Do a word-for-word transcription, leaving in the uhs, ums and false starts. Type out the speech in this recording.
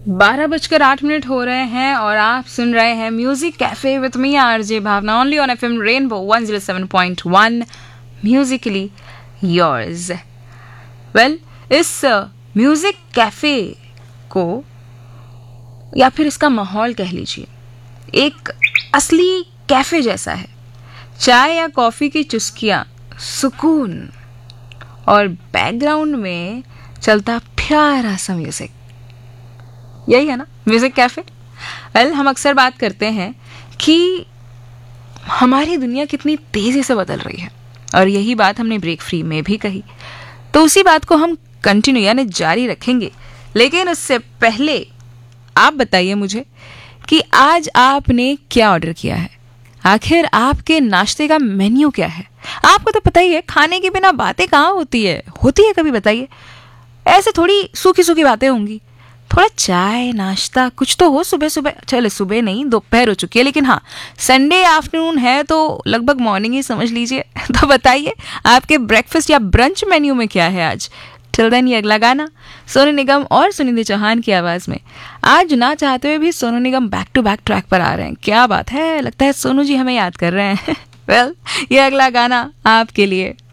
बारह बजकर आठ मिनट हो रहे हैं और आप सुन रहे हैं music cafe with me RJ Bhavna only on FM rainbow one zero seven point one Musically yours. Well, इस म्यूजिक कैफे को या फिर इसका माहौल कह लीजिए एक असली कैफे जैसा है। चाय या कॉफी की चुस्कियां, सुकून और बैकग्राउंड में चलता प्यारा सा म्यूजिक, यही है ना म्यूजिक कैफे। वेल, हम अक्सर बात करते हैं कि हमारी दुनिया कितनी तेजी से बदल रही है और यही बात हमने ब्रेक फ्री में भी कही, तो उसी बात को हम कंटिन्यू यानी जारी रखेंगे। लेकिन उससे पहले आप बताइए मुझे कि आज आपने क्या ऑर्डर किया है। आखिर आपके नाश्ते का मेन्यू क्या है। आपको तो पता ही है, खाने के बिना बातें कहाँ होती है होती है कभी बताइए। ऐसे थोड़ी सूखी सूखी बातें होंगी, थोड़ा चाय नाश्ता कुछ तो हो सुबह सुबह। चले सुबह नहीं, दोपहर हो चुकी है, लेकिन हाँ संडे आफ्टरनून है तो लगभग मॉर्निंग ही समझ लीजिए। तो बताइए आपके ब्रेकफास्ट या ब्रंच मेन्यू में क्या है आज। टिल देन ये अगला गाना सोनू निगम और सुनिधि चौहान की आवाज में। आज ना चाहते हुए भी Sonu Nigam back to back track पर आ रहे हैं। क्या बात है, लगता है सोनू जी हमें याद कर रहे हैं। वेल well, ये अगला गाना आपके लिए।